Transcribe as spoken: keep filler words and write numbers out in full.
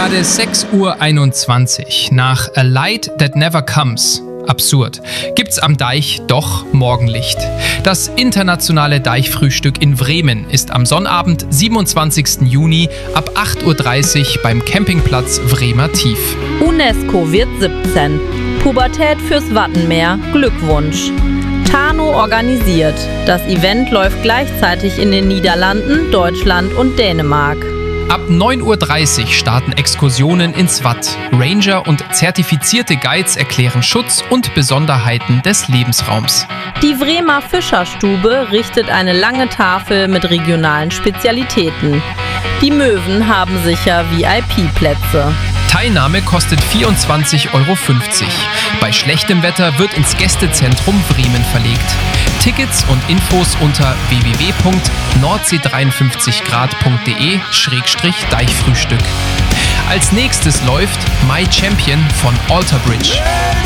Gerade sechs Uhr einundzwanzig. Nach A Light That Never Comes. Absurd. Gibt's am Deich doch Morgenlicht. Das internationale Deichfrühstück in Vremen ist am Sonnabend, siebenundzwanzigsten Juni ab acht Uhr dreißig beim Campingplatz Vremer Tief. UNESCO wird siebzehn. Pubertät fürs Wattenmeer. Glückwunsch. Tano organisiert. Das Event läuft gleichzeitig in den Niederlanden, Deutschland und Dänemark. Ab neun Uhr dreißig starten Exkursionen ins Watt. Ranger und zertifizierte Guides erklären Schutz und Besonderheiten des Lebensraums. Die Vremer Fischerstube richtet eine lange Tafel mit regionalen Spezialitäten. Die Möwen haben sicher V I P-Plätze. Teilnahme kostet vierundzwanzig Euro fünfzig. Bei schlechtem Wetter wird ins Gästezentrum Vremen verlegt. Tickets und Infos unter w w w punkt nordsee dreiundfünfzig grad punkt de Schrägstrich Deichfrühstück. Als nächstes läuft My Champion von Alter Bridge.